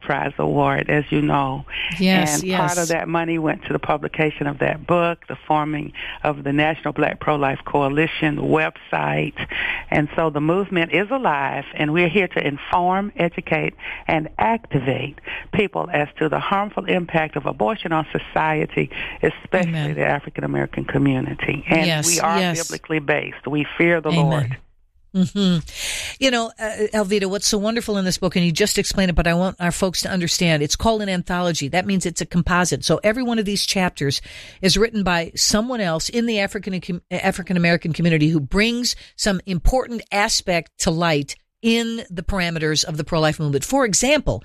Prize Award, as you know. Yes, and part of that money went to the publication of that book, the forming of the National Black Pro-Life Coalition website. And so the movement is alive, and we're here to inform, educate, and activate people as to the harmful impact of abortion on society, especially the African American community. And we are biblically based. We fear the Lord. Mm-hmm. You know, Alveda, what's so wonderful in this book, and you just explained it, but I want our folks to understand, it's called an anthology. That means it's a composite. So every one of these chapters is written by someone else in the African American community who brings some important aspect to light in the parameters of the pro-life movement. For example,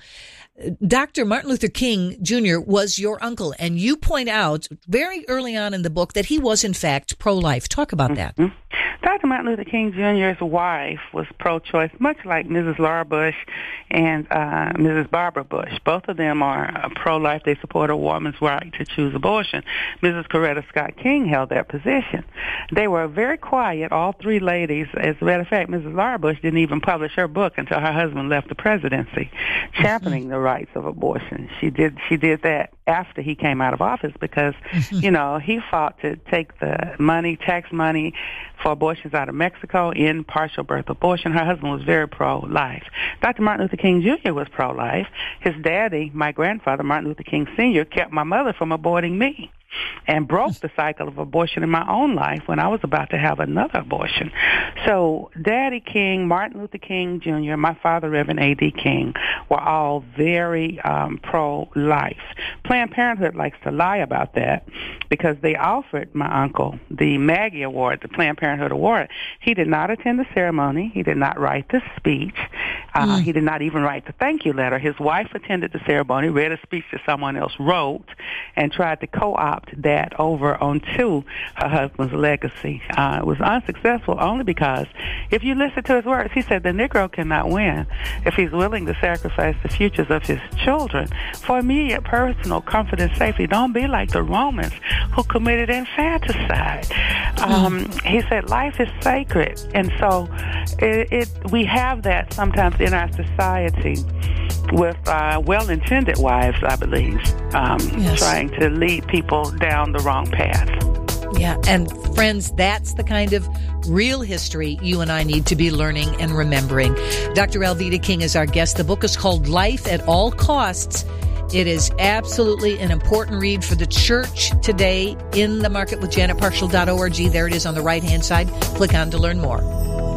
Dr. Martin Luther King Jr. was your uncle, and you point out very early on in the book that he was, in fact, pro-life. Talk about that. Dr. Martin Luther King Jr.'s wife was pro-choice, much like Mrs. Laura Bush and Mrs. Barbara Bush. Both of them are pro-life. They support a woman's right to choose abortion. Mrs. Coretta Scott King held that position. They were very quiet, all three ladies. As a matter of fact, Mrs. Laura Bush didn't even publish her book until her husband left the presidency, championing the rights of abortion. She did that after he came out of office because, you know, he fought to take the money, tax money, for abortions out of Mexico in partial birth abortion. Her husband was very pro-life. Dr. Martin Luther King Jr. was pro-life. His daddy, my grandfather, Martin Luther King Sr., kept my mother from aborting me and broke the cycle of abortion in my own life when I was about to have another abortion. So Daddy King, Martin Luther King Jr., my father, Reverend A.D. King, were all very pro-life. Planned Parenthood likes to lie about that because they offered my uncle the Maggie Award, the Planned Parenthood Award. He did not attend the ceremony. He did not write the speech. He did not even write the thank you letter. His wife attended the ceremony, read a speech that someone else wrote, and tried to co-opt that over onto her husband's legacy. It was unsuccessful only because if you listen to his words, he said the Negro cannot win if he's willing to sacrifice the futures of his children for immediate personal comfort and safety. Don't be like the Romans who committed infanticide. He said life is sacred, and so we have that sometimes in our society with well-intended wives, I believe, trying to lead people down the wrong path. Yeah, and friends, that's the kind of real history you and I need to be learning and remembering. Dr. Alveda King is our guest. The book is called Life at All Costs. It is absolutely an important read for the church today. In the Market with JanetParshall.org. There it is on the right-hand side. Click on to learn more.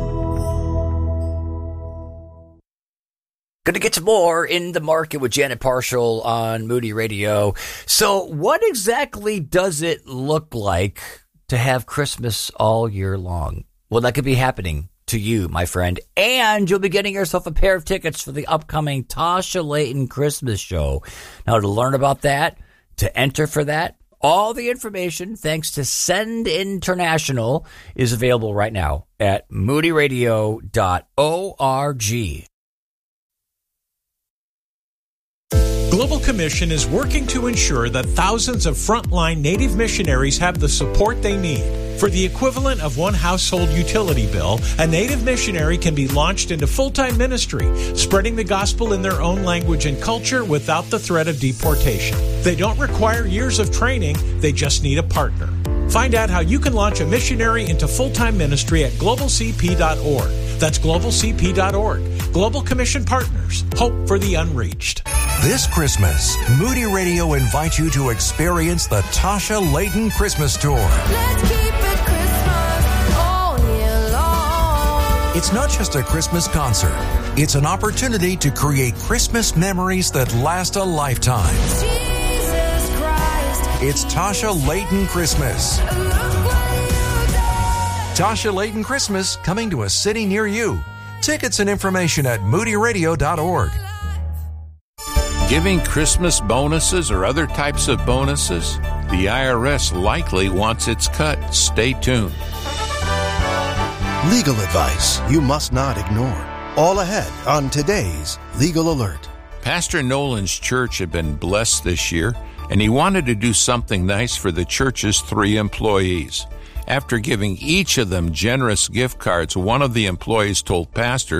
Going to get to more in the Market with Janet Parshall on Moody Radio. So what exactly does it look like to have Christmas all year long? Well, that could be happening to you, my friend. And you'll be getting yourself a pair of tickets for the upcoming Tasha Layton Christmas show. Now, to learn about that, to enter for that, all the information, thanks to Send International, is available right now at moodyradio.org. Global Commission is working to ensure that thousands of frontline Native missionaries have the support they need. For the equivalent of one household utility bill, a Native missionary can be launched into full-time ministry, spreading the gospel in their own language and culture without the threat of deportation. They don't require years of training, they just need a partner. Find out how you can launch a missionary into full-time ministry at globalcp.org. That's globalcp.org. Global Commission Partners. Hope for the unreached. This Christmas, Moody Radio invites you to experience the Tasha Layton Christmas Tour. Let's keep it Christmas all year long. It's not just a Christmas concert. It's an opportunity to create Christmas memories that last a lifetime. Jesus Christ. It's Tasha Layton Christmas. Look what you done. Tasha Layton Christmas coming to a city near you. Tickets and information at moodyradio.org. Giving Christmas bonuses or other types of bonuses? The IRS likely wants its cut. Stay tuned. Legal advice you must not ignore. All ahead on today's Legal Alert. Pastor Nolan's church had been blessed this year, and he wanted to do something nice for the church's 3 employees. After giving each of them generous gift cards, one of the employees told Pastor,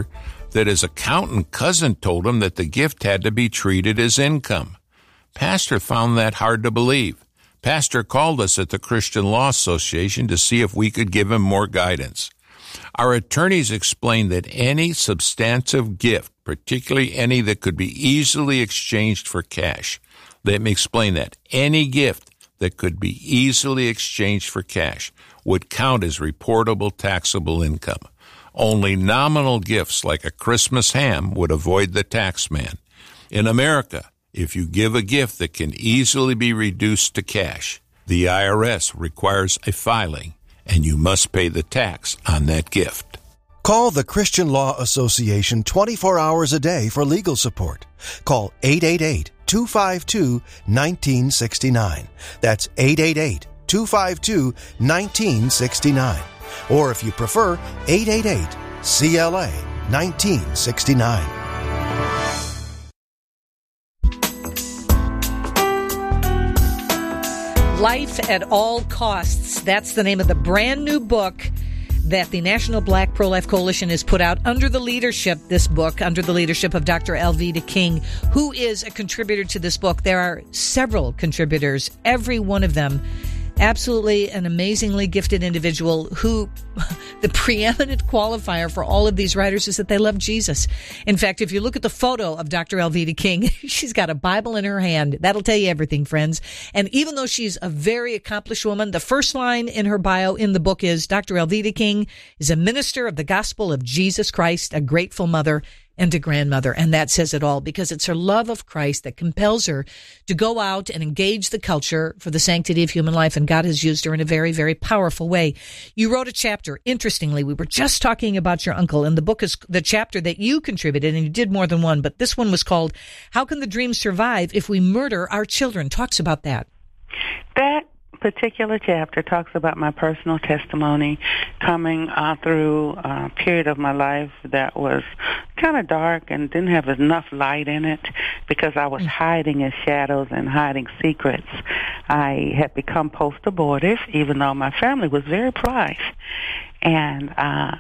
that his accountant cousin told him that the gift had to be treated as income. Pastor found that hard to believe. Pastor called us at the Christian Law Association to see if we could give him more guidance. Our attorneys explained that any substantive gift, particularly any that could be easily exchanged for cash, let me explain that, any gift that could be easily exchanged for cash would count as reportable taxable income. Only nominal gifts like a Christmas ham would avoid the tax man. In America, if you give a gift that can easily be reduced to cash, the IRS requires a filing, and you must pay the tax on that gift. Call the Christian Law Association 24 hours a day for legal support. Call 888-252-1969. That's 888-252-1969. Or if you prefer, 888-CLA-1969. Life at All Costs. That's the name of the brand new book that the National Black Pro-Life Coalition has put out under the leadership of Dr. Alveda King, who is a contributor to this book. There are several contributors, every one of them absolutely an amazingly gifted individual who the preeminent qualifier for all of these writers is that they love Jesus. In fact, if you look at the photo of Dr. Alveda King, she's got a Bible in her hand. That'll tell you everything, friends. And even though she's a very accomplished woman, the first line in her bio in the book is Dr. Alveda King is a minister of the gospel of Jesus Christ, a grateful mother, and a grandmother. And that says it all, because it's her love of Christ that compels her to go out and engage the culture for the sanctity of human life. And God has used her in a very, very powerful way. You wrote a chapter. Interestingly, we were just talking about your uncle, and the book is the chapter that you contributed, and you did more than one, but this one was called How Can the Dream Survive If We Murder Our Children? Talks about that. That particular chapter talks about my personal testimony coming through a period of my life that was kind of dark and didn't have enough light in it because I was hiding in shadows and hiding secrets. I had become post-abortive, even though my family was very pro-life. And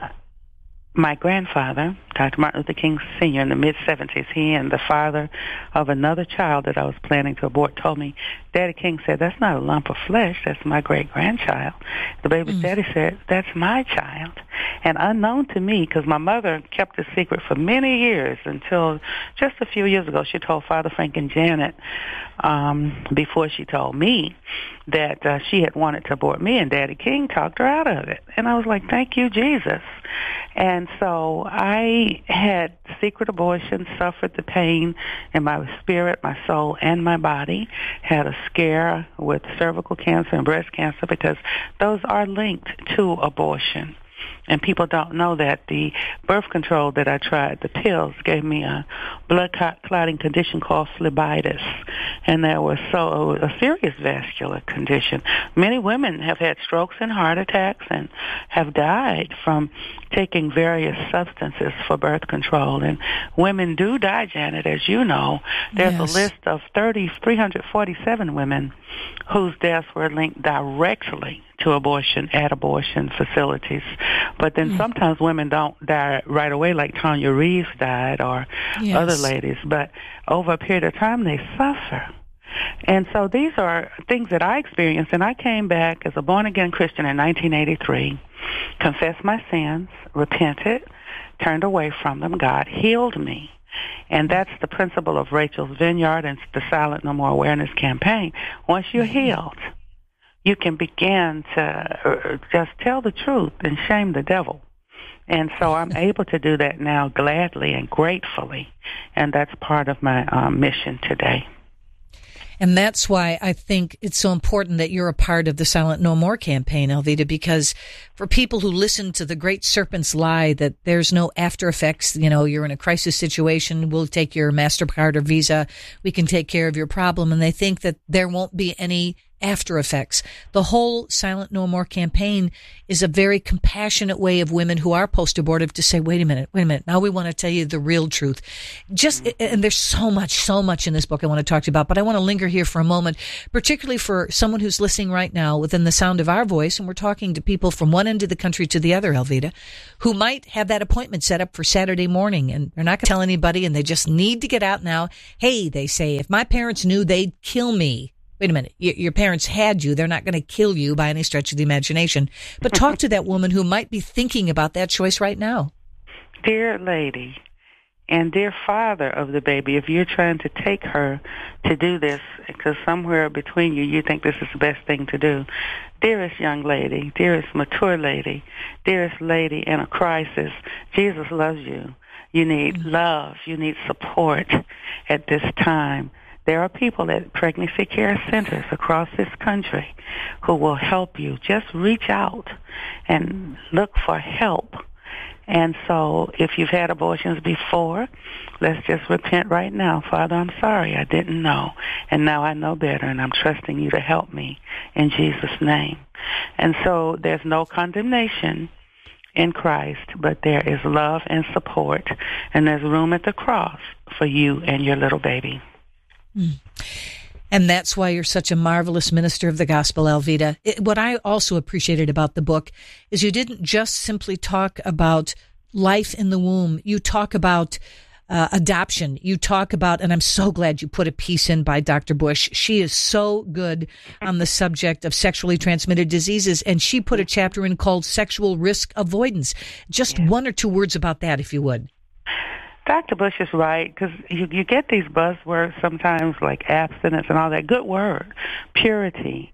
my grandfather, Dr. Martin Luther King Sr., in the mid-'70s, he and the father of another child that I was planning to abort told me, Daddy King said, that's not a lump of flesh, that's my great-grandchild. The baby's daddy said, that's my child. And unknown to me, because my mother kept the secret for many years until just a few years ago, she told Father Frank and Janet, before she told me, that she had wanted to abort me, and Daddy King talked her out of it. And I was like, thank you, Jesus. And so I had secret abortion, suffered the pain in my spirit, my soul, and my body, had a scare with cervical cancer and breast cancer because those are linked to abortion. And people don't know that the birth control that I tried, the pills, gave me a blood clotting condition called phlebitis. And that was a serious vascular condition. Many women have had strokes and heart attacks and have died from taking various substances for birth control. And women do die, Janet, as you know. There's a list of 347 women whose deaths were linked directly to abortion at abortion facilities. But then sometimes women don't die right away, like Tanya Reeves died or other ladies. But over a period of time, they suffer. And so these are things that I experienced, and I came back as a born-again Christian in 1983, confessed my sins, repented, turned away from them. God healed me. And that's the principle of Rachel's Vineyard and the Silent No More Awareness campaign. Once you're healed, you can begin to just tell the truth and shame the devil. And so I'm able to do that now gladly and gratefully, and that's part of my mission today. And that's why I think it's so important that you're a part of the Silent No More campaign, Alveda, because for people who listen to the great serpent's lie that there's no after effects, you're in a crisis situation, we'll take your MasterCard or Visa, we can take care of your problem, and they think that there won't be any after effects. The whole Silent No More campaign is a very compassionate way of women who are post-abortive to say, wait a minute, now we want to tell you the real truth. And there's so much in this book I want to talk to you about, but I want to linger here for a moment, particularly for someone who's listening right now within the sound of our voice, and we're talking to people from one end of the country to the other, Alveda, who might have that appointment set up for Saturday morning, and they're not going to tell anybody, and they just need to get out now. Hey, they say, if my parents knew, they'd kill me. Wait a minute. Your parents had you. They're not going to kill you by any stretch of the imagination. But talk to that woman who might be thinking about that choice right now. Dear lady and dear father of the baby, if you're trying to take her to do this, because somewhere between you think this is the best thing to do, dearest young lady, dearest mature lady, dearest lady in a crisis, Jesus loves you. You need love. You need support at this time. There are people at pregnancy care centers across this country who will help you. Just reach out and look for help. And so if you've had abortions before, let's just repent right now. Father, I'm sorry. I didn't know. And now I know better, and I'm trusting you to help me in Jesus' name. And so there's no condemnation in Christ, but there is love and support, and there's room at the cross for you and your little baby. And that's why you're such a marvelous minister of the gospel, Alveda. What I also appreciated about the book is you didn't just simply talk about life in the womb. You talk about adoption. You talk about, and I'm so glad you put a piece in by Dr. Bush. She is so good on the subject of sexually transmitted diseases, and she put a chapter in called Sexual Risk Avoidance. Just one or two words about that, if you would. Dr. Bush is right, because you get these buzzwords sometimes like abstinence and all that. Good word, purity.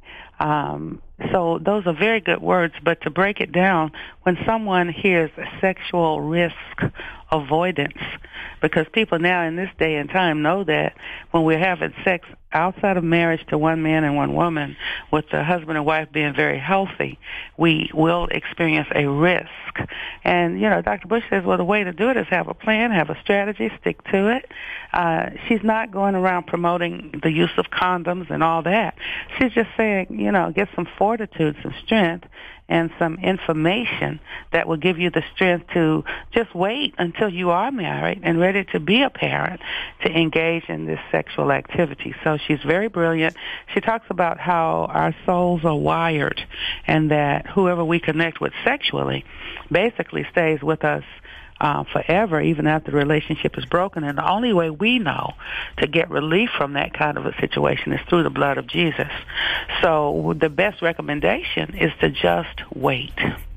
So those are very good words, but to break it down, when someone hears sexual risk avoidance, because people now in this day and time know that when we're having sex outside of marriage to one man and one woman, with the husband and wife being very healthy, we will experience a risk. And, Dr. Bush says, well, the way to do it is have a plan, have a strategy, stick to it. She's not going around promoting the use of condoms and all that. She's just saying, get some fortitude, some strength, and some information that will give you the strength to just wait until you are married and ready to be a parent to engage in this sexual activity. So she's very brilliant. She talks about how our souls are wired, and that whoever we connect with sexually basically stays with us forever, even after the relationship is broken. And the only way we know to get relief from that kind of a situation is through the blood of Jesus. So the best recommendation is to just wait.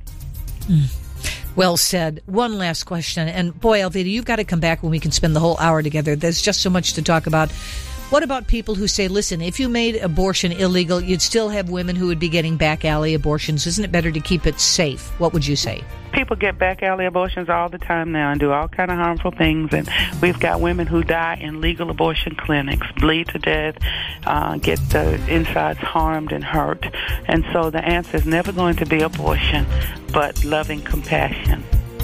Well said. One last question. And boy, Alveda, you've got to come back when we can spend the whole hour together. There's just so much to talk about. What about people who say, listen, if you made abortion illegal, you'd still have women who would be getting back alley abortions. Isn't it better to keep it safe? What would you say? People get back alley abortions all the time now and do all kind of harmful things. And we've got women who die in legal abortion clinics, bleed to death, get the insides harmed and hurt. And so the answer is never going to be abortion, but loving compassion.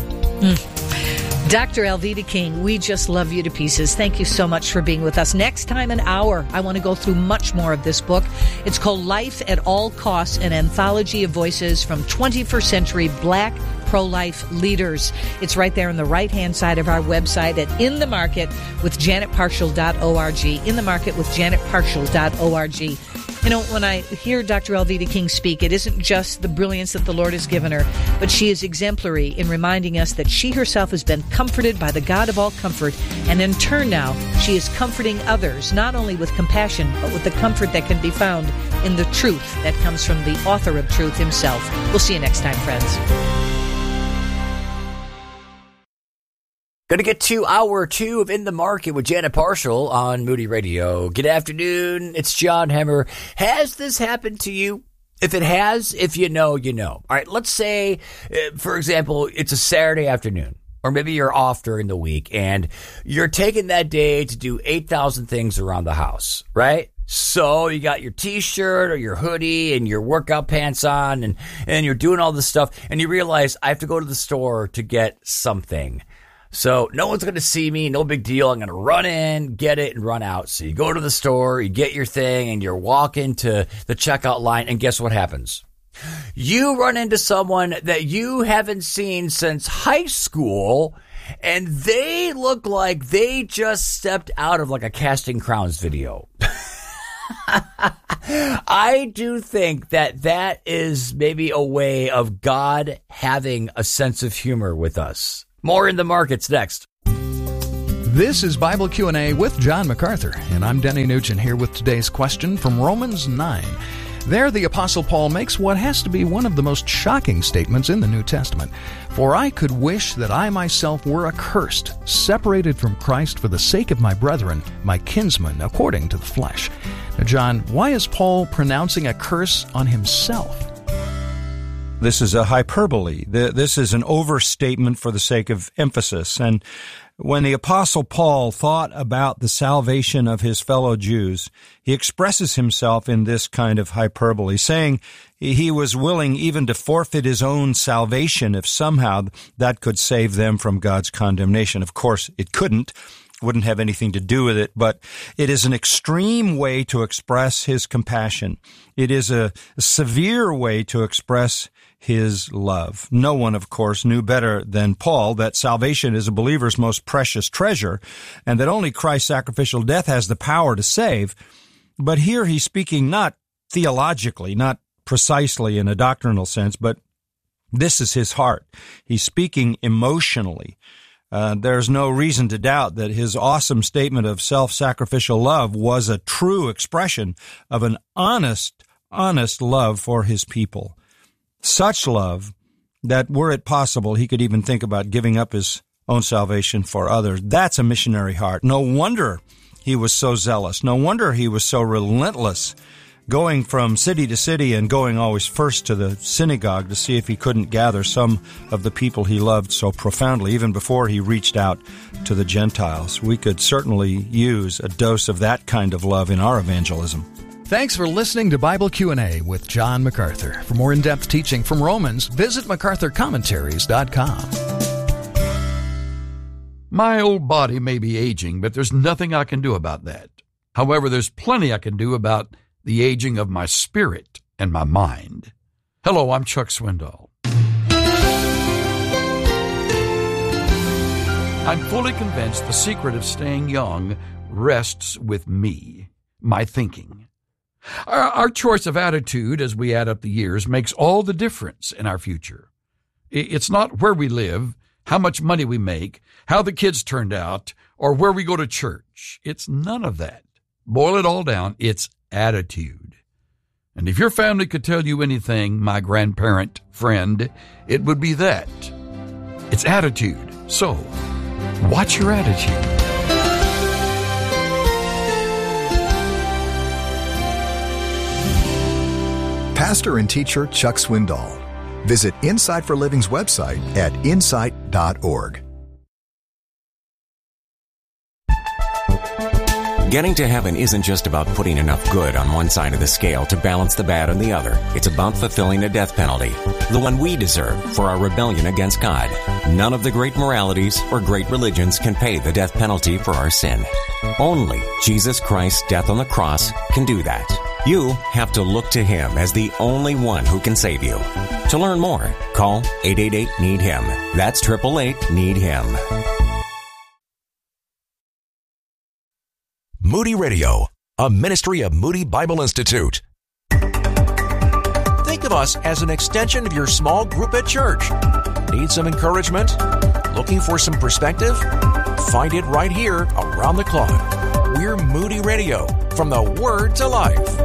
Dr. Alveda King, we just love you to pieces. Thank you so much for being with us. Next time, an hour, I want to go through much more of this book. It's called Life at All Costs, an anthology of voices from 21st century Black pro-life leaders. It's right there on the right-hand side of our website at inthemarketwithjanetparshall.org. inthemarketwithjanetparshall.org. When I hear Dr. Alveda King speak, it isn't just the brilliance that the Lord has given her, but she is exemplary in reminding us that she herself has been comforted by the God of all comfort, and in turn now, she is comforting others, not only with compassion, but with the comfort that can be found in the truth that comes from the author of truth himself. We'll see you next time, friends. Going to get to hour 2 of In the Market with Janet Parshall on Moody Radio. Good afternoon. It's John Hemmer. Has this happened to you? If it has, if you know, you know. All right, let's say, for example, it's a Saturday afternoon, or maybe you're off during the week, and you're taking that day to do 8,000 things around the house, right? So you got your T-shirt or your hoodie and your workout pants on, and you're doing all this stuff, and you realize, I have to go to the store to get something. So no one's going to see me. No big deal. I'm going to run in, get it, and run out. So you go to the store, you get your thing, and you're walking to the checkout line, and guess what happens? You run into someone that you haven't seen since high school, and they look like they just stepped out of like a Casting Crowns video. I do think that is maybe a way of God having a sense of humor with us. More in the markets next. This is Bible Q&A with John MacArthur, and I'm Denny Nugent here with today's question from Romans 9. There, the Apostle Paul makes what has to be one of the most shocking statements in the New Testament. For I could wish that I myself were accursed, separated from Christ for the sake of my brethren, my kinsmen, according to the flesh. Now, John, why is Paul pronouncing a curse on himself? This is a hyperbole. This is an overstatement for the sake of emphasis. And when the Apostle Paul thought about the salvation of his fellow Jews, he expresses himself in this kind of hyperbole, saying he was willing even to forfeit his own salvation if somehow that could save them from God's condemnation. Of course, it couldn't. Wouldn't have anything to do with it, but it is an extreme way to express his compassion. It is a severe way to express his love. No one, of course, knew better than Paul that salvation is a believer's most precious treasure and that only Christ's sacrificial death has the power to save. But here he's speaking not theologically, not precisely in a doctrinal sense, but this is his heart. He's speaking emotionally. There's no reason to doubt that his awesome statement of self-sacrificial love was a true expression of an honest love for his people. Such love that were it possible, he could even think about giving up his own salvation for others. That's a missionary heart. No wonder he was so zealous. No wonder he was so relentless, going from city to city and going always first to the synagogue to see if he couldn't gather some of the people he loved so profoundly, even before he reached out to the Gentiles. We could certainly use a dose of that kind of love in our evangelism. Thanks for listening to Bible Q&A with John MacArthur. For more in-depth teaching from Romans, visit MacArthurCommentaries.com. My old body may be aging, but there's nothing I can do about that. However, there's plenty I can do about the aging of my spirit and my mind. Hello, I'm Chuck Swindoll. I'm fully convinced the secret of staying young rests with me, my thinking. Our choice of attitude as we add up the years makes all the difference in our future. It's not where we live, how much money we make, how the kids turned out, or where we go to church. It's none of that. Boil it all down, it's attitude. And if your family could tell you anything, my grandparent friend, it would be that. It's attitude. So, watch your attitude. Pastor and teacher Chuck Swindoll. Visit Insight for Living's website at insight.org. Getting to heaven isn't just about putting enough good on one side of the scale to balance the bad on the other. It's about fulfilling a death penalty, the one we deserve for our rebellion against God. None of the great moralities or great religions can pay the death penalty for our sin. Only Jesus Christ's death on the cross can do that. You have to look to Him as the only one who can save you. To learn more, call 888-NEED-HIM. That's 888-NEED-HIM. Moody Radio, a ministry of Moody Bible Institute. Think of us as an extension of your small group at church. Need some encouragement? Looking for some perspective? Find it right here around the clock. We're Moody Radio, from the Word to Life.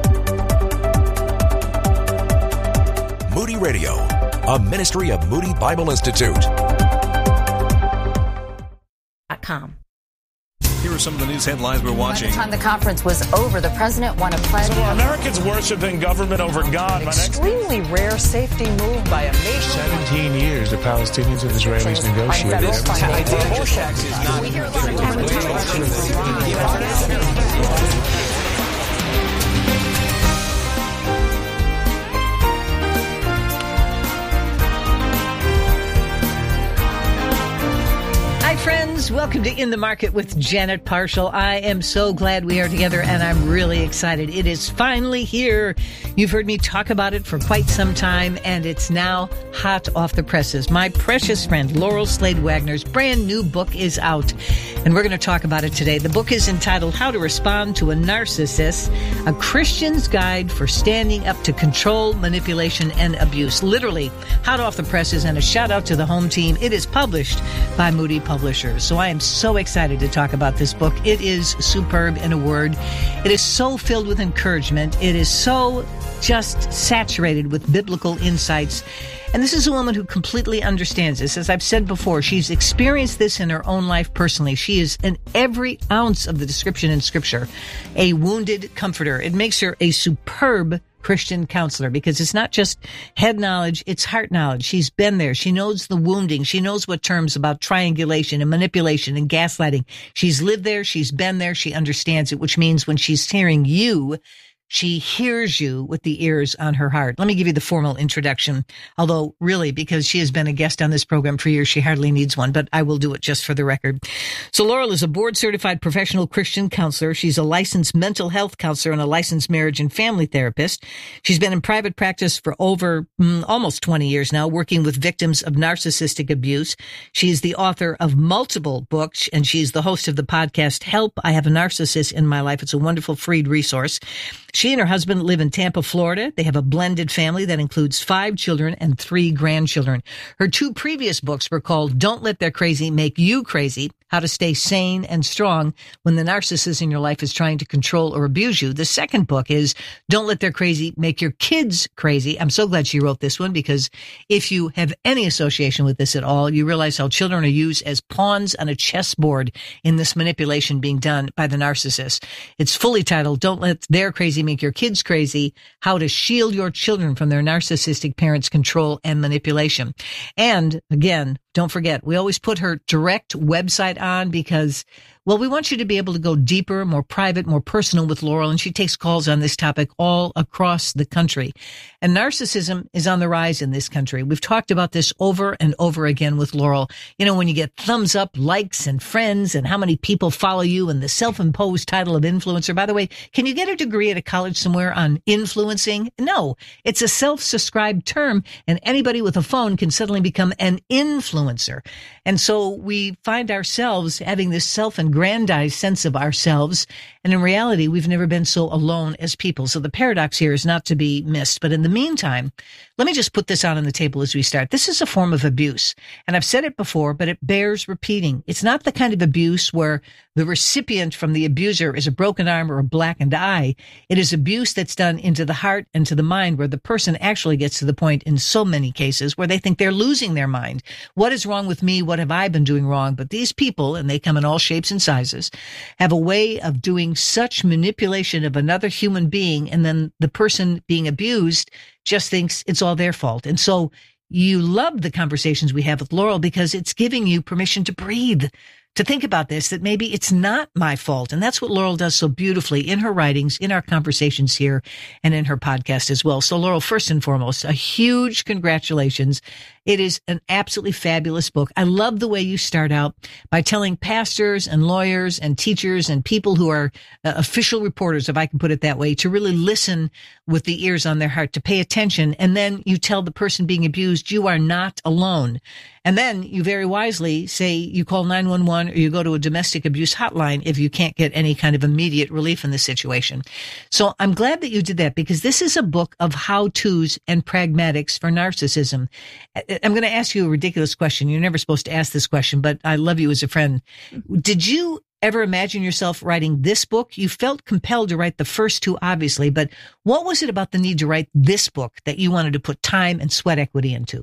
Moody Radio, a ministry of Moody Bible Institute. Here are some of the news headlines we're watching. By the time the conference was over, the president won a pledge. So are Americans worshiping government over God? Extremely rare safety move by a nation. 17 years the Palestinians and Israelis negotiated. Hi, friends. folks. Welcome to In the Market with Janet Parshall. I am so glad we are together, and I'm really excited. It is finally here. You've heard me talk about it for quite some time, and it's now hot off the presses. My precious friend Laurel Slade Wagner's brand new book is out, and we're going to talk about it today. The book is entitled How to Respond to a Narcissist, a Christian's Guide for Standing Up to Control, Manipulation, and Abuse. Literally hot off the presses, and a shout out to the home team. It is published by Moody Publishers. So I am so excited to talk about this book. It is superb in a word. It is so filled with encouragement. It is so just saturated with biblical insights. And this is a woman who completely understands this. As I've said before, she's experienced this in her own life personally. She is, in every ounce of the description in Scripture, a wounded comforter. It makes her a superb Christian counselor, because it's not just head knowledge, it's heart knowledge. She's been there. She knows the wounding. She knows what terms about triangulation and manipulation and gaslighting. She's lived there. She's been there. She understands it, which means when she's hearing you, she hears you with the ears on her heart. Let me give you the formal introduction, although really, because she has been a guest on this program for years, she hardly needs one, but I will do it just for the record. So Laurel is a board-certified professional Christian counselor. She's a licensed mental health counselor and a licensed marriage and family therapist. She's been in private practice for over almost 20 years now, working with victims of narcissistic abuse. She's the author of multiple books, and she's the host of the podcast, Help, I Have a Narcissist in My Life. It's a wonderful free resource. She and her husband live in Tampa, Florida. They have a blended family that includes 5 children and 3 grandchildren. Her 2 previous books were called Don't Let Their Crazy Make You Crazy, How to Stay Sane and Strong When the Narcissist in Your Life is Trying to Control or Abuse You. The second book is Don't Let Their Crazy Make Your Kids Crazy. I'm so glad she wrote this one, because if you have any association with this at all, you realize how children are used as pawns on a chessboard in this manipulation being done by the narcissist. It's fully titled Don't Let Their Crazy Make Your Kids Crazy, How to Shield Your Children from Their Narcissistic Parents' Control and Manipulation. And again, don't forget, we always put her direct website on because, well, we want you to be able to go deeper, more private, more personal with Laurel, and she takes calls on this topic all across the country. And narcissism is on the rise in this country. We've talked about this over and over again with Laurel. You know, when you get thumbs up, likes, and friends, and how many people follow you, and the self-imposed title of influencer. By the way, can you get a degree at a college somewhere on influencing? No, it's a self-subscribed term, and anybody with a phone can suddenly become an influencer. And so we find ourselves having this self-aggrandized sense of ourselves, and in reality, we've never been so alone as people. So the paradox here is not to be missed. But in the meantime, let me just put this out on the table as we start. This is a form of abuse. And I've said it before, but it bears repeating. It's not the kind of abuse where the recipient from the abuser is a broken arm or a blackened eye. It is abuse that's done into the heart and to the mind, where the person actually gets to the point in so many cases where they think they're losing their mind. What is wrong with me? What have I been doing wrong? But these people, and they come in all shapes and sizes, have a way of doing such manipulation of another human being, and then the person being abused just thinks it's all their fault. And so you love the conversations we have with Laurel because it's giving you permission to breathe, to think about this, that maybe it's not my fault. And that's what Laurel does so beautifully in her writings, in our conversations here, and in her podcast as well. So Laurel, first and foremost, a huge congratulations. It is an absolutely fabulous book. I love the way you start out by telling pastors and lawyers and teachers and people who are official reporters, if I can put it that way, to really listen with the ears on their heart, to pay attention. And then you tell the person being abused, you are not alone. And then you very wisely say you call 911 or you go to a domestic abuse hotline if you can't get any kind of immediate relief in the situation. So I'm glad that you did that, because this is a book of how-tos and pragmatics for narcissism. I'm going to ask you a ridiculous question. You're never supposed to ask this question, but I love you as a friend. Did you ever imagine yourself writing this book? You felt compelled to write the first 2, obviously, but what was it about the need to write this book that you wanted to put time and sweat equity into?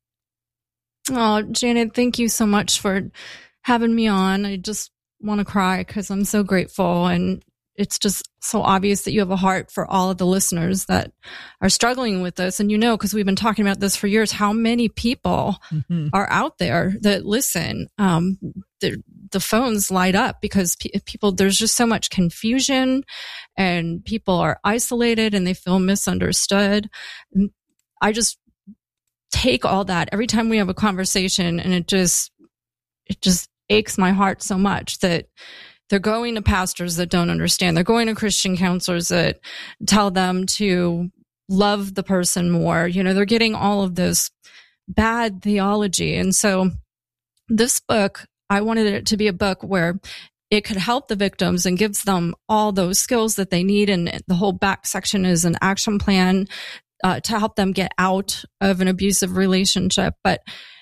Oh, Janet, thank you so much for having me on. I just want to cry because I'm so grateful. And it's just so obvious that you have a heart for all of the listeners that are struggling with this. And you know, because we've been talking about this for years, how many people are out there that listen. The phones light up because people, there's just so much confusion and people are isolated and they feel misunderstood. And I just take all that every time we have a conversation, and it just aches my heart so much that they're going to pastors that don't understand. They're going to Christian counselors that tell them to love the person more. They're getting all of this bad theology. And so this book, I wanted it to be a book where it could help the victims and gives them all those skills that they need. And the whole back section is an action plan to help them get out of an abusive relationship. But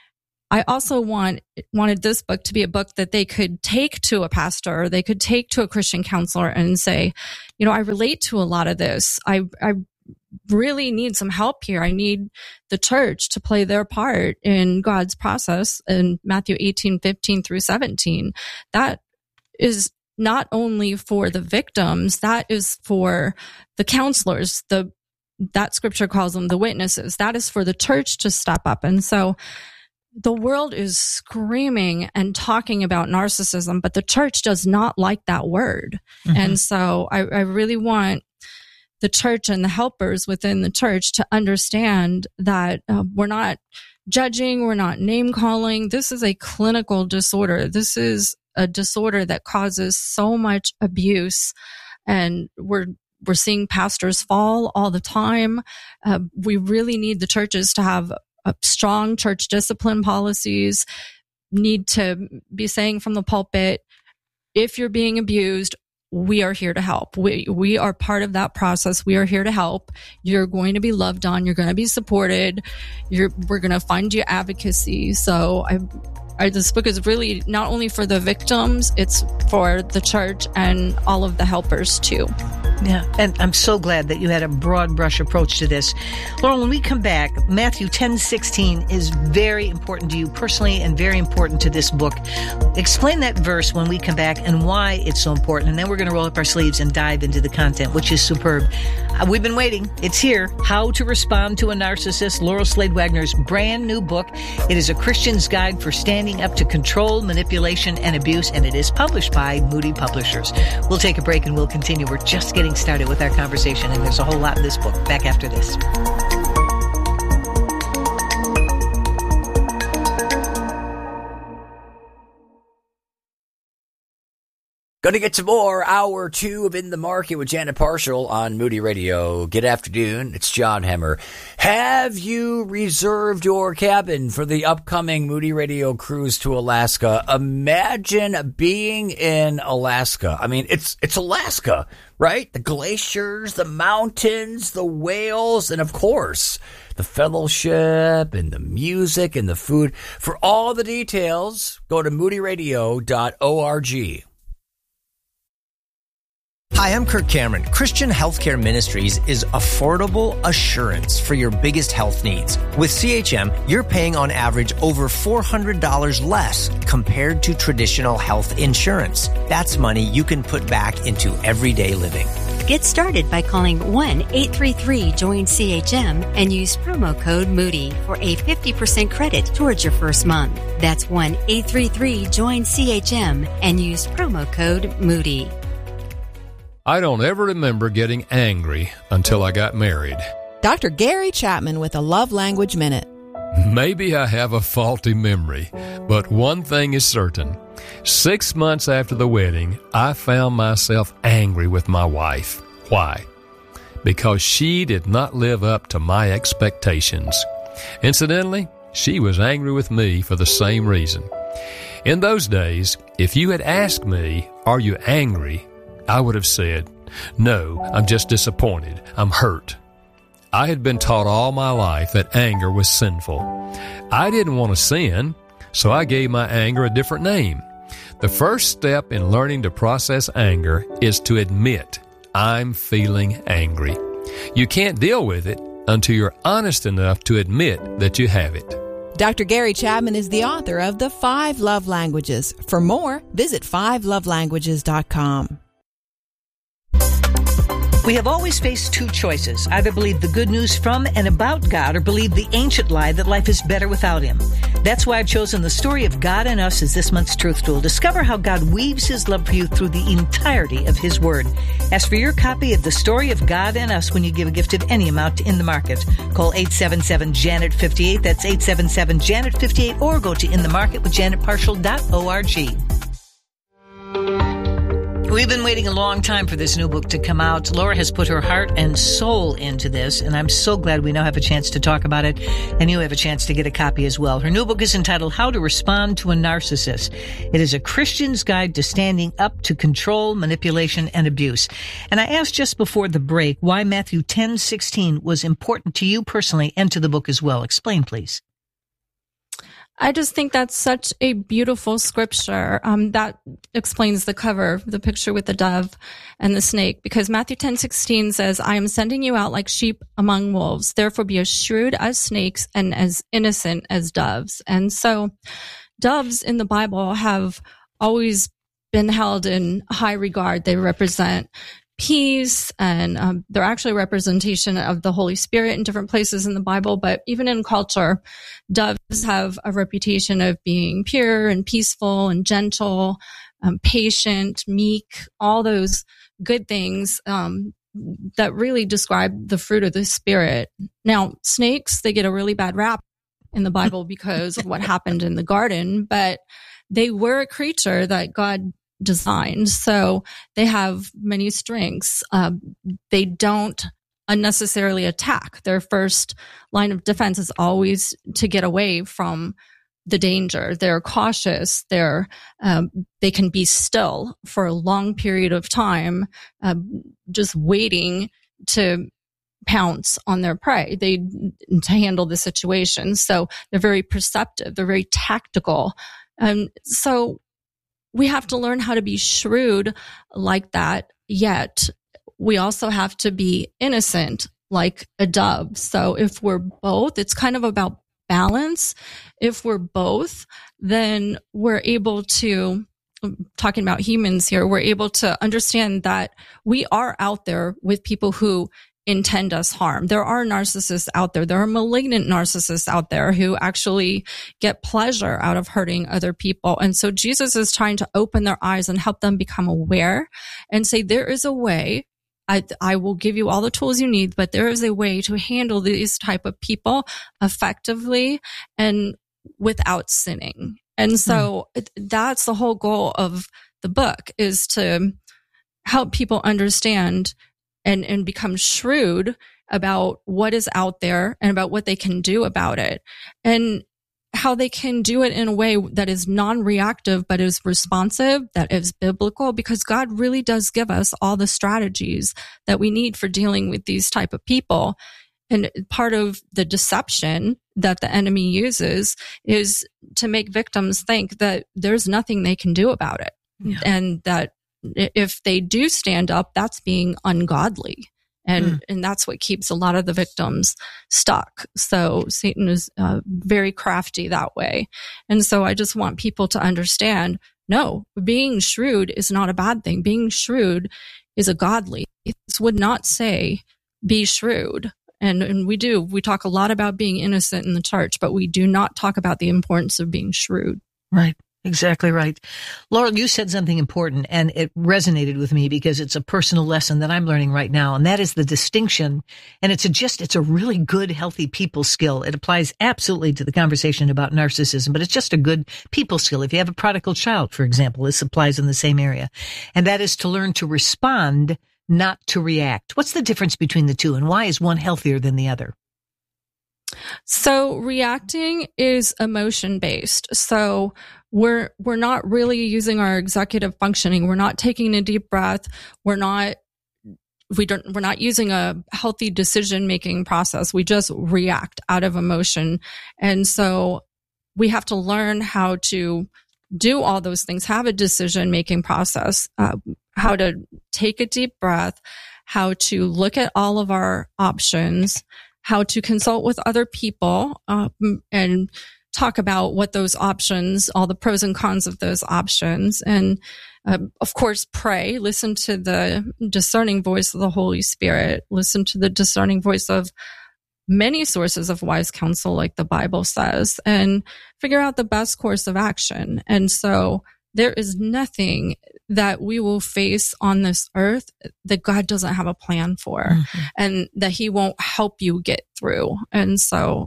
I also wanted this book to be a book that they could take to a pastor, or they could take to a Christian counselor and say, I relate to a lot of this. I really need some help here. I need the church to play their part in God's process in Matthew 18:15 through 17. That is not only for the victims, that is for the counselors. That scripture calls them the witnesses. That is for the church to step up. And so the world is screaming and talking about narcissism, but the church does not like that word. Mm-hmm. And so I really want the church and the helpers within the church to understand that we're not judging, we're not name calling. This is a clinical disorder. This is a disorder that causes so much abuse, and we're seeing pastors fall all the time. We really need the churches to have strong church discipline policies, need to be saying from the pulpit, if you're being abused, we are here to help. We are part of that process. We are here to help. You're going to be loved on. You're going to be supported. We're going to find you advocacy. So this book is really not only for the victims, it's for the church and all of the helpers too. Yeah, and I'm so glad that you had a broad brush approach to this. Laurel, when we come back, Matthew 10:16 is very important to you personally and very important to this book. Explain that verse when we come back and why it's so important, and then we're going to roll up our sleeves and dive into the content, which is superb. We've been waiting. It's here. How to Respond to a Narcissist, Laurel Slade Wagner's brand new book. It is a Christian's guide for standing up to control, manipulation, and abuse, and it is published by Moody Publishers. We'll take a break and we'll continue. We're just getting started with our conversation, and there's a whole lot in this book. Back after this. Going to get some more Hour 2 of In the Market with Janet Parshall on Moody Radio. Good afternoon. It's John Hemmer. Have you reserved your cabin for the upcoming Moody Radio cruise to Alaska? Imagine being in Alaska. I mean, it's Alaska, right? The glaciers, the mountains, the whales, and of course, the fellowship and the music and the food. For all the details, go to moodyradio.org. Hi, I'm Kirk Cameron. Christian Healthcare Ministries is affordable assurance for your biggest health needs. With CHM, you're paying on average over $400 less compared to traditional health insurance. That's money you can put back into everyday living. Get started by calling 1-833-JOIN-CHM and use promo code Moody for a 50% credit towards your first month. That's 1-833-JOIN-CHM and use promo code Moody. I don't ever remember getting angry until I got married. Dr. Gary Chapman with a Love Language Minute. Maybe I have a faulty memory, but one thing is certain. 6 months after the wedding, I found myself angry with my wife. Why? Because she did not live up to my expectations. Incidentally, she was angry with me for the same reason. In those days, if you had asked me, "Are you angry?" I would have said, "No, I'm just disappointed. I'm hurt." I had been taught all my life that anger was sinful. I didn't want to sin, so I gave my anger a different name. The first step in learning to process anger is to admit, I'm feeling angry. You can't deal with it until you're honest enough to admit that you have it. Dr. Gary Chapman is the author of The 5 Love Languages. For more, visit 5lovelanguages.com. We have always faced two choices. Either believe the good news from and about God or believe the ancient lie that life is better without Him. That's why I've chosen the story of God and Us as this month's Truth Tool. Discover how God weaves His love for you through the entirety of His Word. Ask for your copy of the story of God and Us when you give a gift of any amount to In the Market. Call 877-JANET-58. That's 877-JANET-58, or go to inthemarketwithjanetparshall.org. We've been waiting a long time for this new book to come out. Laura has put her heart and soul into this, and I'm so glad we now have a chance to talk about it, and you have a chance to get a copy as well. Her new book is entitled How to Respond to a Narcissist. It is a Christian's guide to standing up to control, manipulation, and abuse. And I asked just before the break why Matthew 10:16 was important to you personally and to the book as well. Explain, please. I just think that's such a beautiful scripture. That explains the cover, the picture with the dove and the snake, because Matthew 10:16 says, I am sending you out like sheep among wolves. Therefore be as shrewd as snakes and as innocent as doves. And so doves in the Bible have always been held in high regard. They represent peace, and they're actually a representation of the Holy Spirit in different places in the Bible. But even in culture, doves have a reputation of being pure and peaceful and gentle, patient, meek, all those good things that really describe the fruit of the Spirit. Now, snakes, they get a really bad rap in the Bible because of what happened in the garden, but they were a creature that God designed. So they have many strengths. They don't unnecessarily attack. Their first line of defense is always to get away from the danger. They're cautious. They can be still for a long period of time, just waiting to pounce on their prey. To handle the situation. So they're very perceptive. They're very tactical. So we have to learn how to be shrewd like that, yet we also have to be innocent like a dove. So if we're both, it's kind of about balance. If we're both, then we're able to, talking about humans here, we're able to understand that we are out there with people who intend us harm. There are narcissists out there. There are malignant narcissists out there who actually get pleasure out of hurting other people. And so Jesus is trying to open their eyes and help them become aware and say, there is a way. I will give you all the tools you need, but there is a way to handle these type of people effectively and without sinning. And so that's the whole goal of the book, is to help people understand and become shrewd about what is out there and about what they can do about it, and how they can do it in a way that is non-reactive, but is responsive, that is biblical, because God really does give us all the strategies that we need for dealing with these type of people. And part of the deception that the enemy uses is to make victims think that there's nothing they can do about it. Yeah. And that if they do stand up, that's being ungodly. And that's what keeps a lot of the victims stuck. So Satan is very crafty that way. And so I just want people to understand, no, being shrewd is not a bad thing. Being shrewd is a godly. This would not say be shrewd. And we talk a lot about being innocent in the church, but we do not talk about the importance of being shrewd. Right. Exactly right. Laurel, you said something important, and it resonated with me because it's a personal lesson that I'm learning right now, and that is the distinction. And it's a really good, healthy people skill. It applies absolutely to the conversation about narcissism, but it's just a good people skill. If you have a prodigal child, for example, this applies in the same area. And that is to learn to respond, not to react. What's the difference between the two, and why is one healthier than the other? So reacting is emotion based. So we're not really using our executive functioning. We're not taking a deep breath. We're not using a healthy decision making process. We just react out of emotion. And so we have to learn how to do all those things, have a decision making process, how to take a deep breath, how to look at all of our options, how to consult with other people, and talk about what those options, all the pros and cons of those options. And of course, pray, listen to the discerning voice of the Holy Spirit, listen to the discerning voice of many sources of wise counsel, like the Bible says, and figure out the best course of action. And so there is nothing that we will face on this earth that God doesn't have a plan for, and that he won't help you get through. And so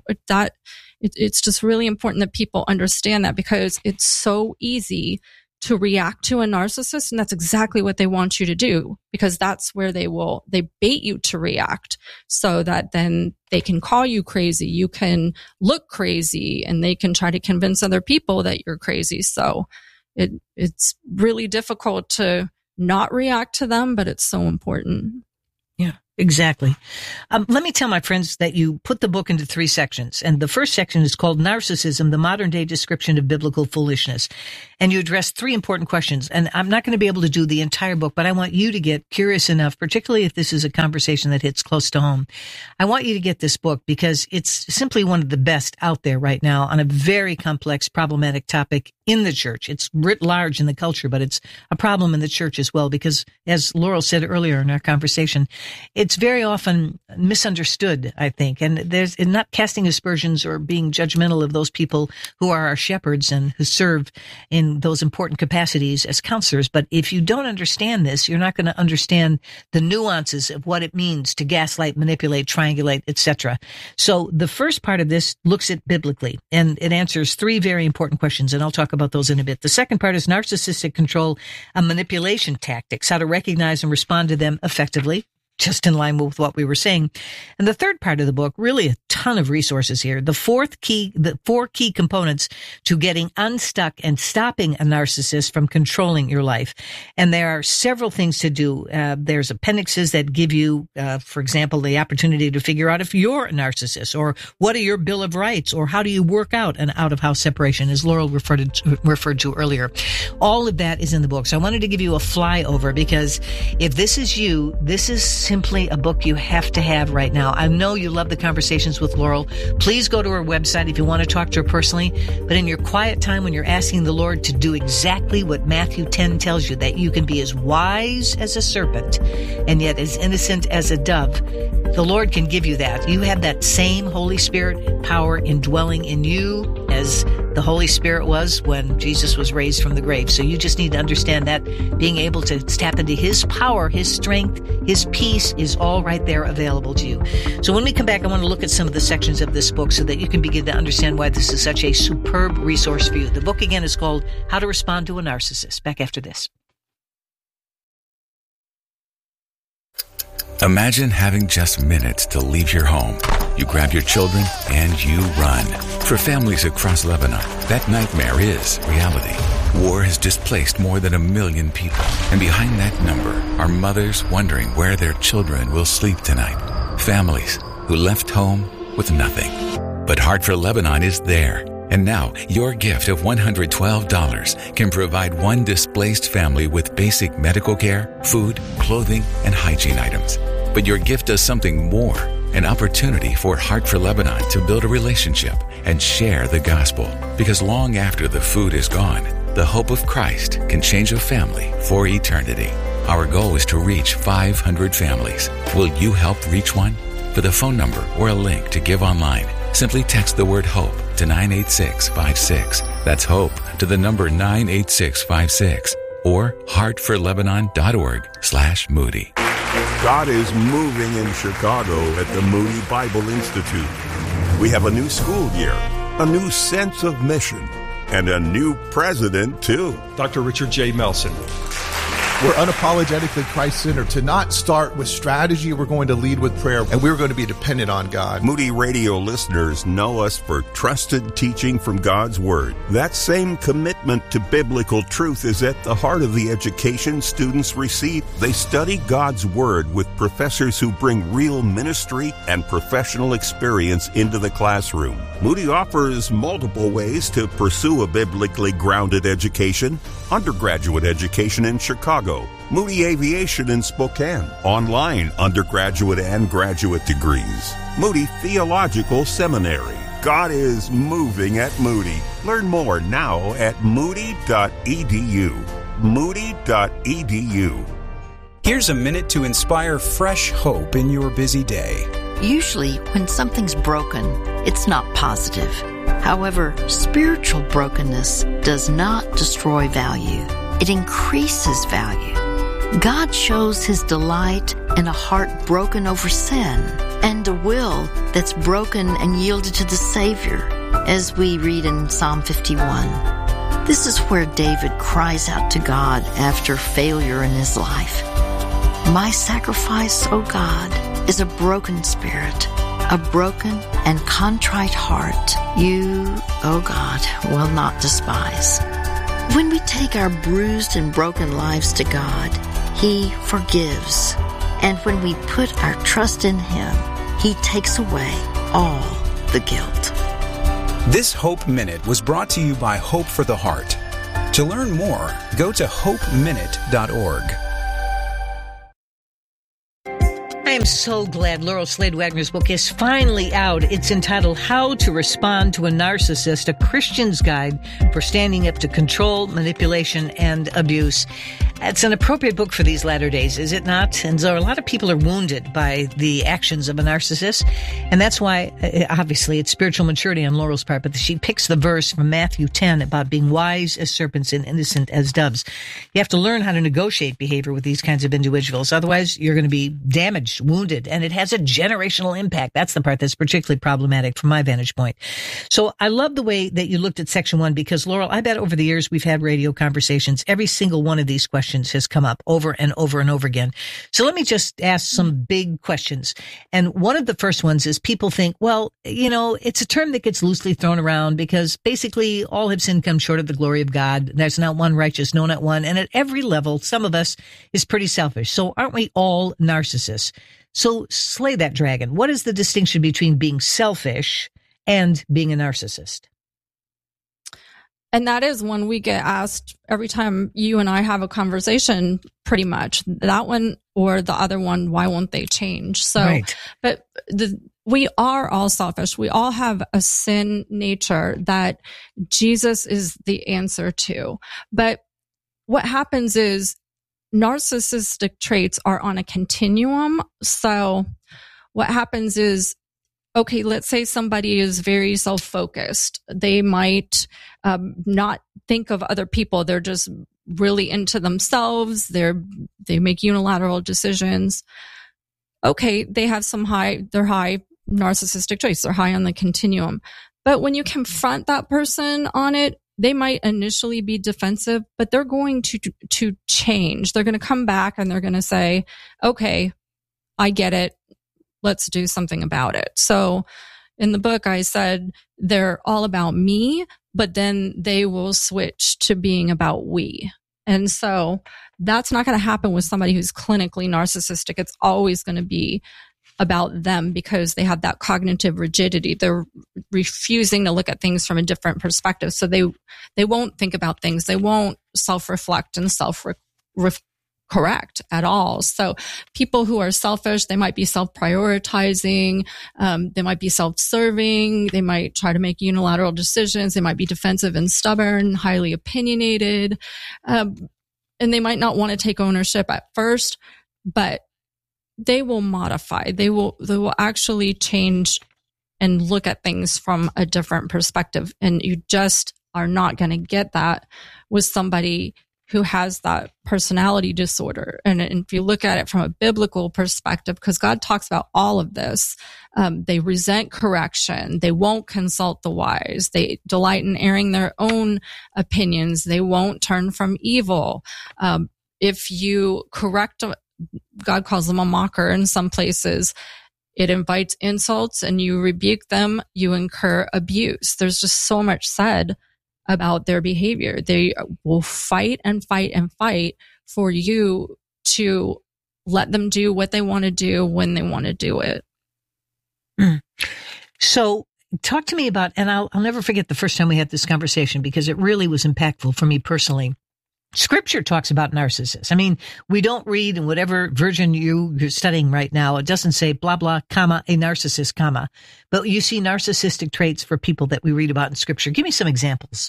it's just really important that people understand that, because it's so easy to react to a narcissist, and that's exactly what they want you to do, because that's where they bait you to react, so that then they can call you crazy, you can look crazy, and they can try to convince other people that you're crazy. So it's really difficult to not react to them, but it's so important. Yeah, exactly. Let me tell my friends that you put the book into 3 sections. And the first section is called Narcissism, the Modern Day Description of Biblical Foolishness. And you address 3 important questions. And I'm not going to be able to do the entire book, but I want you to get curious enough, particularly if this is a conversation that hits close to home. I want you to get this book because it's simply one of the best out there right now on a very complex, problematic topic in the church. It's writ large in the culture, but it's a problem in the church as well, because as Laurel said earlier in our conversation, it's very often misunderstood, I think. And there's not casting aspersions or being judgmental of those people who are our shepherds and who serve in those important capacities as counselors. But if you don't understand this, you're not going to understand the nuances of what it means to gaslight, manipulate, triangulate, etc. So the first part of this looks at biblically, and it answers 3 very important questions, and I'll talk about those in a bit. The second part is narcissistic control and manipulation tactics, how to recognize and respond to them effectively, just in line with what we were saying. And the third part of the book, really a ton of resources here. The 4 key components to getting unstuck and stopping a narcissist from controlling your life. And there are several things to do. There's appendixes that give you, for example, the opportunity to figure out if you're a narcissist, or what are your Bill of Rights, or how do you work out an out-of-house separation, as Laurel referred to earlier. All of that is in the book. So I wanted to give you a flyover, because if this is you, this is simply a book you have to have right now. I know you love the conversations with Laurel. Please go to her website if you want to talk to her personally. But in your quiet time, when you're asking the Lord to do exactly what Matthew 10 tells you, that you can be as wise as a serpent and yet as innocent as a dove, the Lord can give you that. You have that same Holy Spirit power indwelling in you as the Holy Spirit was when Jesus was raised from the grave. So you just need to understand that being able to tap into his power, his strength, his peace is all right there available to you. So when we come back, I want to look at some of the sections of this book so that you can begin to understand why this is such a superb resource for you. The book again is called How to Respond to a Narcissist. Back after this. Imagine having just minutes to leave your home. You grab your children and you run. For families across Lebanon, that nightmare is reality. War has displaced more than 1 million people. And behind that number are mothers wondering where their children will sleep tonight. Families who left home with nothing. But Heart for Lebanon is there. And now, your gift of $112 can provide one displaced family with basic medical care, food, clothing, and hygiene items. But your gift does something more, an opportunity for Heart for Lebanon to build a relationship and share the gospel. Because long after the food is gone, the hope of Christ can change a family for eternity. Our goal is to reach 500 families. Will you help reach one? For the phone number or a link to give online, simply text the word HOPE to 98656. That's HOPE to the number 98656 or heartforlebanon.org/Moody. God is moving in Chicago at the Moody Bible Institute. We have a new school year, a new sense of mission, and a new president, too. Dr. Richard J. Melson. We're unapologetically Christ-centered. To not start with strategy, we're going to lead with prayer, and we're going to be dependent on God. Moody Radio listeners know us for trusted teaching from God's Word. That same commitment to biblical truth is at the heart of the education students receive. They study God's Word with professors who bring real ministry and professional experience into the classroom. Moody offers multiple ways to pursue a biblically grounded education. Undergraduate education in Chicago, Moody Aviation in Spokane, online undergraduate and graduate degrees, Moody Theological Seminary, God is moving at Moody. Learn more now at moody.edu. Moody.edu. Here's a minute to inspire fresh hope in your busy day. Usually, when something's broken, it's not positive. However, spiritual brokenness does not destroy value. It increases value. God shows His delight in a heart broken over sin and a will that's broken and yielded to the Savior, as we read in Psalm 51. This is where David cries out to God after failure in his life. My sacrifice, O God, is a broken spirit, a broken and contrite heart. You, O God, will not despise. When we take our bruised and broken lives to God, He forgives. And when we put our trust in Him, He takes away all the guilt. This Hope Minute was brought to you by Hope for the Heart. To learn more, go to hopeminute.org. I am so glad Laurel Slade Wagner's book is finally out. It's entitled How to Respond to a Narcissist, a Christian's Guide for Standing Up to Control, Manipulation, and Abuse. It's an appropriate book for these latter days, is it not? And so a lot of people are wounded by the actions of a narcissist. And that's why, obviously, it's spiritual maturity on Laurel's part. But she picks the verse from Matthew 10 about being wise as serpents and innocent as doves. You have to learn how to negotiate behavior with these kinds of individuals. Otherwise, you're going to be damaged, wounded, and it has a generational impact. That's the part that's particularly problematic from my vantage point. So I love the way that you looked at section 1 because, Laurel, I bet over the years we've had radio conversations. Every single one of these questions has come up over and over and over again. So let me just ask some big questions. And one of the first ones is people think, well, you know, it's a term that gets loosely thrown around because basically all have sinned, come short of the glory of God. There's not one righteous, no, not one. And at every level, some of us is pretty selfish. So aren't we all narcissists? So slay that dragon. What is the distinction between being selfish and being a narcissist? And that is one we get asked every time you and I have a conversation, pretty much. That one or the other one, why won't they change? So, right. But we are all selfish. We all have a sin nature that Jesus is the answer to. But what happens is narcissistic traits are on a continuum. So what happens is, okay, let's say somebody is very self-focused. They might not think of other people. They're just really into themselves. They make unilateral decisions. Okay, they have they're high narcissistic traits. They're high on the continuum. But when you confront that person on it, they might initially be defensive, but they're going to change. They're going to come back and they're going to say, okay, I get it. Let's do something about it. So in the book, I said they're all about me, but then they will switch to being about we. And so that's not going to happen with somebody who's clinically narcissistic. It's always going to be about them because they have that cognitive rigidity. They're refusing to look at things from a different perspective. So they won't think about things. They won't self-reflect and correct at all. So people who are selfish, they might be self-prioritizing, they might be self-serving, they might try to make unilateral decisions, they might be defensive and stubborn, highly opinionated, and they might not want to take ownership at first, but they will modify. They will actually change and look at things from a different perspective. And you just are not going to get that with somebody who has that personality disorder. And if you look at it from a biblical perspective, because God talks about all of this, they resent correction. They won't consult the wise. They delight in airing their own opinions. They won't turn from evil. If you correct, God calls them a mocker in some places. It invites insults and you rebuke them, you incur abuse. There's just so much said about their behavior. They will fight and fight and fight for you to let them do what they want to do when they want to do it. So talk to me about, and I'll never forget the first time we had this conversation because it really was impactful for me personally. Scripture talks about narcissists. I mean, we don't read in whatever version you're studying right now. It doesn't say blah, blah, comma, a narcissist, comma. But you see narcissistic traits for people that we read about in Scripture. Give me some examples.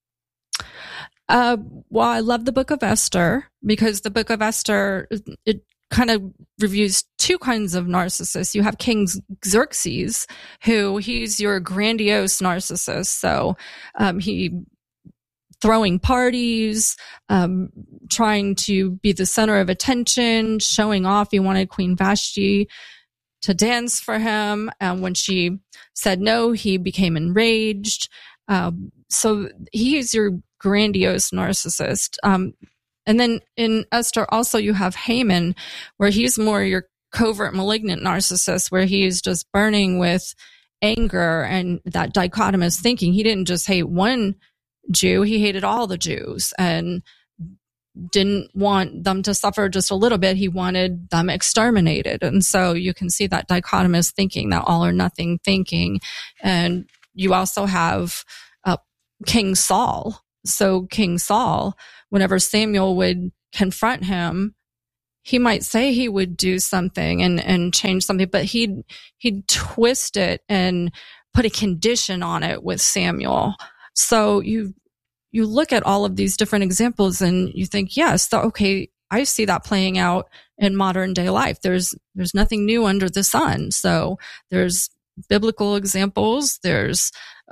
Well, I love the book of Esther because the book of Esther, it kind of reviews two kinds of narcissists. You have King Xerxes, he's your grandiose narcissist. So he throwing parties, trying to be the center of attention, showing off. He wanted Queen Vashti to dance for him. And when she said no, he became enraged. So he is your grandiose narcissist. And then in Esther, also you have Haman, where he's more your covert, malignant narcissist, where he is just burning with anger and that dichotomous thinking. He didn't just hate one Jew, he hated all the Jews and didn't want them to suffer just a little bit. He wanted them exterminated. And so you can see that dichotomous thinking, that all or nothing thinking. And you also have King Saul. So King Saul, whenever Samuel would confront him, he might say he would do something and change something, but he'd twist it and put a condition on it with Samuel. So you look at all of these different examples and you think, yes, okay, I see that playing out in modern day life. There's nothing new under the sun. So there's biblical examples. There's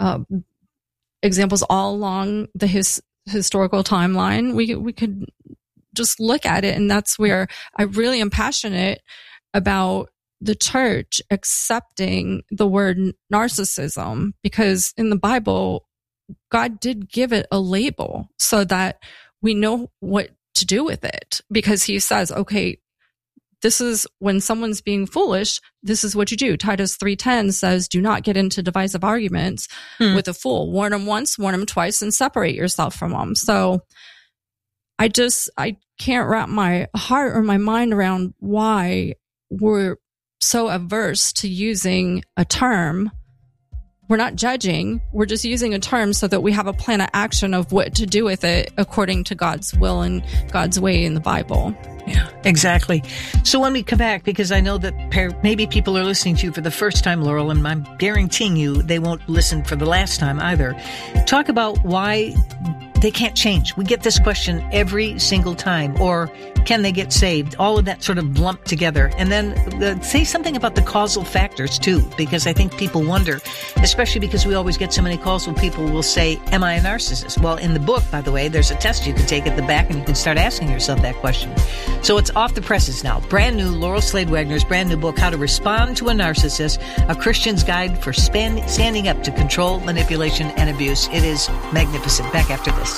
examples all along the historical timeline. We could just look at it, and that's where I really am passionate about the church accepting the word narcissism, because in the Bible, God did give it a label so that we know what to do with it, because he says, okay, this is when someone's being foolish, this is what you do. Titus 3:10 says, do not get into divisive arguments with a fool. Warn them once, warn them twice, and separate yourself from them. So I can't wrap my heart or my mind around why we're so averse to using a term. We're not judging. We're just using a term so that we have a plan of action of what to do with it according to God's will and God's way in the Bible. Yeah, exactly. So when we come back, because I know that maybe people are listening to you for the first time, Laurel, and I'm guaranteeing you they won't listen for the last time either. Talk about why they can't change. We get this question every single time. Or can they get saved? All of that sort of lumped together. And then say something about the causal factors too, because I think people wonder, especially because we always get so many calls when people will say, am I a narcissist? Well, in the book, by the way, there's a test you can take at the back and you can start asking yourself that question. So it's off the presses now. Brand new, Laurel Slade Wagner's brand new book, How to Respond to a Narcissist, a Christian's Guide for Standing Up to Control, Manipulation, and Abuse. It is magnificent. Back after this.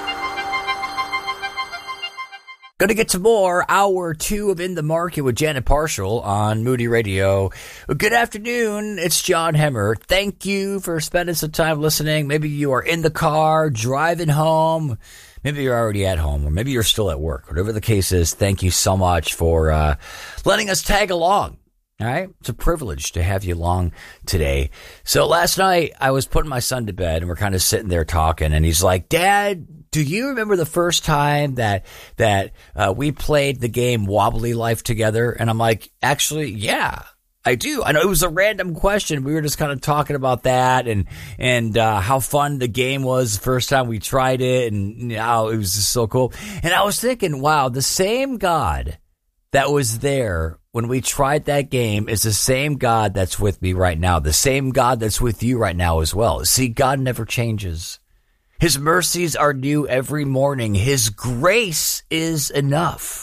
Going to get to more Hour 2 of In the Market with Janet Parshall on Moody Radio. Good afternoon. It's John Hemmer. Thank you for spending some time listening. Maybe you are in the car, driving home. Maybe you're already at home, or maybe you're still at work. Whatever the case is, thank you so much for letting us tag along. All right? It's a privilege to have you along today. So last night, I was putting my son to bed, and we're kind of sitting there talking, and he's like, Dad, do you remember the first time that we played the game Wobbly Life together? And I'm like, actually, yeah, I do. I know it was a random question. We were just kind of talking about that and how fun the game was the first time we tried it, and how it was just so cool. And I was thinking, wow, the same God that was there when we tried that game is the same God that's with me right now, the same God that's with you right now as well. See, God never changes. His mercies are new every morning. His grace is enough.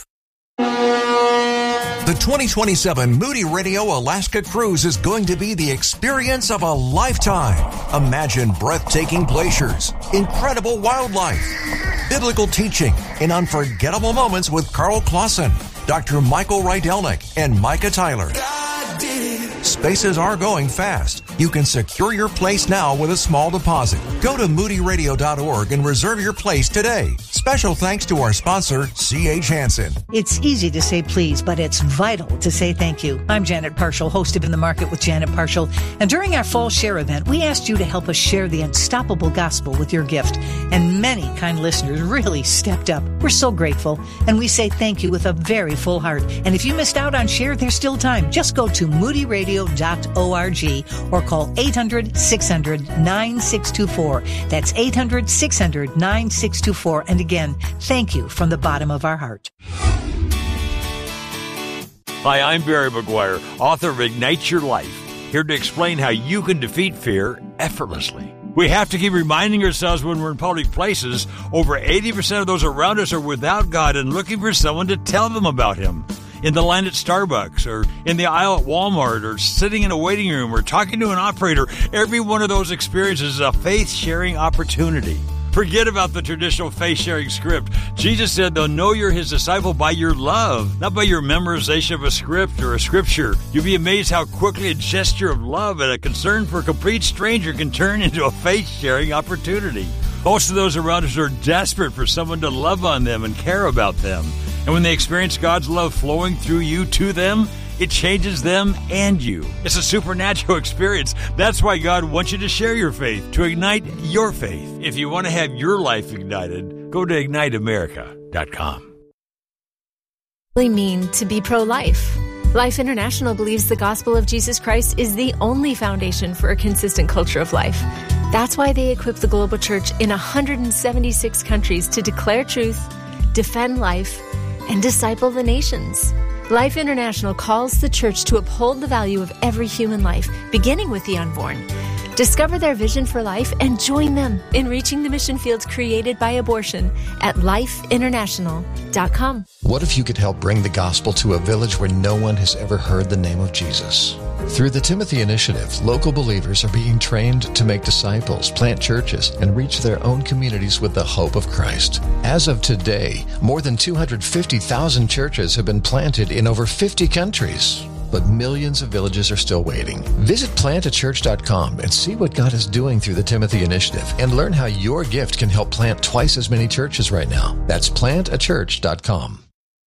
The 2027 Moody Radio Alaska Cruise is going to be the experience of a lifetime. Imagine breathtaking glaciers, incredible wildlife, biblical teaching, and unforgettable moments with Carl Clausen, Dr. Michael Rydelnik, and Micah Tyler. Spaces are going fast. You can secure your place now with a small deposit. Go to moodyradio.org and reserve your place today. Special thanks to our sponsor, C.H. Hansen. It's easy to say please, but it's vital to say thank you. I'm Janet Parshall, host of In the Market with Janet Parshall. And during our fall share event, we asked you to help us share the unstoppable gospel with your gift. And many kind listeners really stepped up. We're so grateful. And we say thank you with a very full heart. And if you missed out on share, there's still time. Just go to moodyradio.org or call 800-600-9624. That's 800-600-9624. And again, thank you from the bottom of our heart. Hi, I'm Barry McGuire, author of Ignite Your Life, here to explain how you can defeat fear effortlessly. We have to keep reminding ourselves when we're in public places, over 80% of those around us are without God and looking for someone to tell them about Him. In the line at Starbucks, or in the aisle at Walmart, or sitting in a waiting room, or talking to an operator, every one of those experiences is a faith-sharing opportunity. Forget about the traditional faith-sharing script. Jesus said they'll know you're His disciple by your love, not by your memorization of a script or a scripture. You'll be amazed how quickly a gesture of love and a concern for a complete stranger can turn into a faith-sharing opportunity. Most of those around us are desperate for someone to love on them and care about them. And when they experience God's love flowing through you to them, it changes them and you. It's a supernatural experience. That's why God wants you to share your faith, to ignite your faith. If you want to have your life ignited, go to igniteamerica.com. Mean to be pro-life. Life International believes the gospel of Jesus Christ is the only foundation for a consistent culture of life. That's why they equip the global church in 176 countries to declare truth, defend life, and disciple the nations. Life International calls the church to uphold the value of every human life, beginning with the unborn. Discover their vision for life and join them in reaching the mission fields created by abortion at lifeinternational.com. What if you could help bring the gospel to a village where no one has ever heard the name of Jesus? Through the Timothy Initiative, local believers are being trained to make disciples, plant churches, and reach their own communities with the hope of Christ. As of today, more than 250,000 churches have been planted in over 50 countries. But millions of villages are still waiting. Visit plantachurch.com and see what God is doing through the Timothy Initiative and learn how your gift can help plant twice as many churches right now. That's plantachurch.com.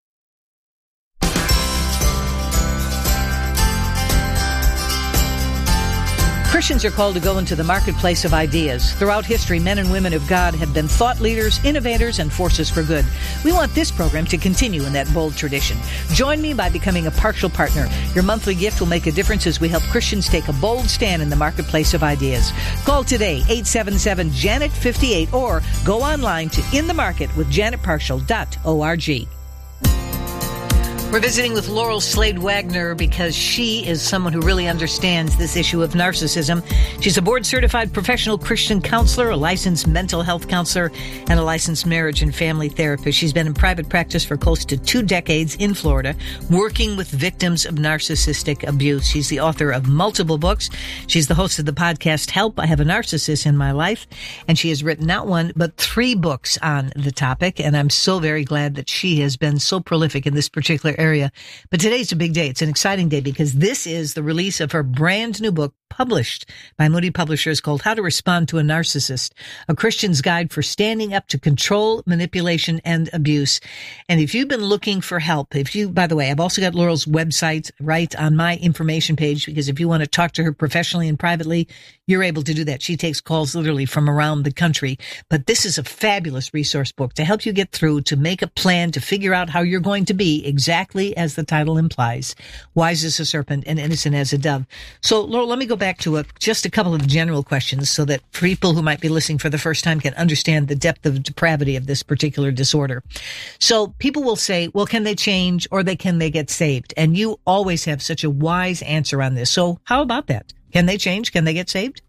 Christians are called to go into the marketplace of ideas. Throughout history, men and women of God have been thought leaders, innovators, and forces for good. We want this program to continue in that bold tradition. Join me by becoming a partial partner. Your monthly gift will make a difference as we help Christians take a bold stand in the marketplace of ideas. Call today, 877-JANET-58, or go online to inthemarketwithjanetparshall.org. We're visiting with Laurel Slade Wagner because she is someone who really understands this issue of narcissism. She's a board-certified professional Christian counselor, a licensed mental health counselor, and a licensed marriage and family therapist. She's been in private practice for close to 2 decades in Florida, working with victims of narcissistic abuse. She's the author of multiple books. She's the host of the podcast, Help, I Have a Narcissist in My Life. And she has written not 1, but 3 books on the topic. And I'm so very glad that she has been so prolific in this particular area. But today's a big day. It's an exciting day because this is the release of her brand new book published by Moody Publishers called How to Respond to a Narcissist, a Christian's Guide for Standing Up to Control, Manipulation, and Abuse. And if you've been looking for help, by the way, I've also got Laurel's website right on my information page, because if you want to talk to her professionally and privately, you're able to do that. She takes calls literally from around the country. But this is a fabulous resource book to help you get through, to make a plan, to figure out how you're going to be exactly as the title implies, wise as a serpent and innocent as a dove. So, Laurel, let me go back to just a couple of general questions so that people who might be listening for the first time can understand the depth of depravity of this particular disorder. So people will say, well, can they change or can they get saved? And you always have such a wise answer on this. So how about that? Can they change? Can they get saved?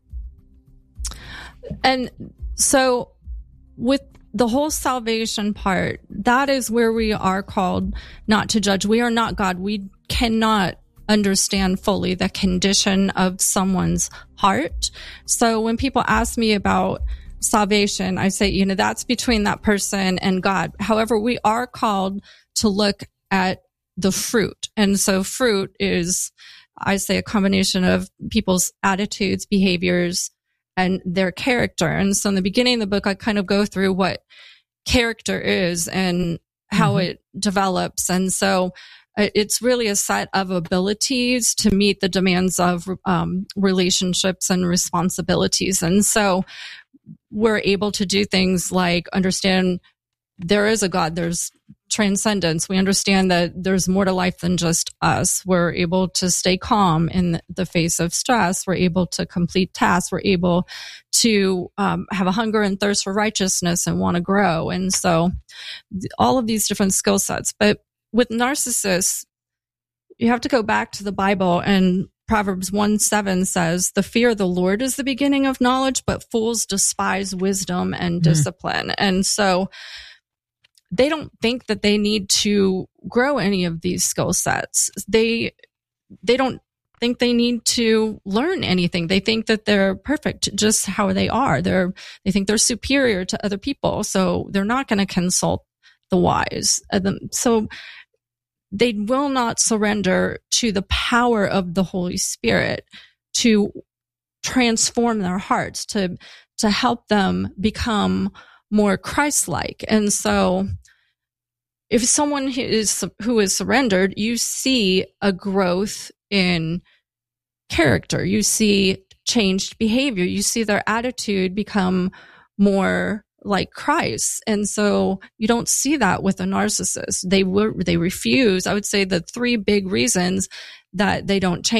And so with the whole salvation part, that is where we are called not to judge. We are not God. We cannot understand fully the condition of someone's heart. So when people ask me about salvation, I say, that's between that person and God. However, we are called to look at the fruit. And so fruit is I say a combination of people's attitudes, behaviors, and their character. And so in the beginning of the book, I kind of go through what character is and how it develops. And so it's really a set of abilities to meet the demands of relationships and responsibilities. And so we're able to do things like understand there is a God, there's transcendence. We understand that there's more to life than just us. We're able to stay calm in the face of stress. We're able to complete tasks. We're able to have a hunger and thirst for righteousness and want to grow. And so all of these different skill sets. But with narcissists, you have to go back to the Bible, and Proverbs 1:7 says, the fear of the Lord is the beginning of knowledge, but fools despise wisdom and discipline. And so they don't think that they need to grow any of these skill sets. They don't think they need to learn anything. They think that they're perfect just how they are. They think they're superior to other people, so they're not going to consult the wise. So they will not surrender to the power of the Holy Spirit to transform their hearts, to help them become more Christ-like. And so if someone who is surrendered, you see a growth in character. You see changed behavior. You see their attitude become more like Christ. And so you don't see that with a narcissist. They refuse. I would say the three big reasons that they don't change